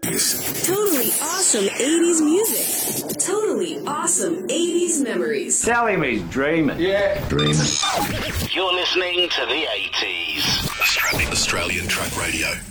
80s. Totally awesome 80s music. Totally awesome 80s memories. Tell him he's dreaming. Yeah. Dreaming. You're listening to the 80s. Australian Track Radio.